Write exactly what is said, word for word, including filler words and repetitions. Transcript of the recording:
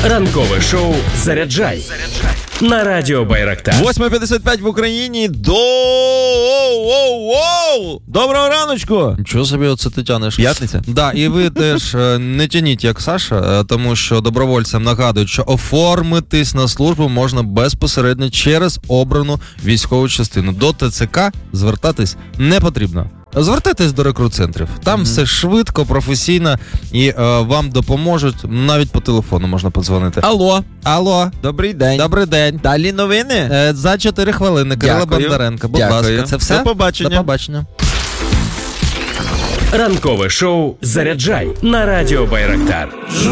Ранкове шоу «Заряджай» на радіо Байрактар. восьма п'ятдесят п'ять в Україні. До... Доброго раночку! Чого собі оце ти тянеш? П'ятниця? Да, і ви теж не тяніть, як Саша, тому що добровольцям нагадують, що оформитись на службу можна безпосередньо через обрану військову частину. До ТЦК звертатись не потрібно. Звертайтесь до рекрут-центрів. Там mm-hmm. все швидко, професійно, і е, вам допоможуть. Навіть по телефону можна подзвонити. Алло. Алло. Добрий день. Добрий день. Далі новини? Е, за чотири хвилини. Кирило Бондаренко. Будь Дякую. ласка, це все? До побачення. До побачення. Ранкове шоу «Заряджай» на радіо Байрактар.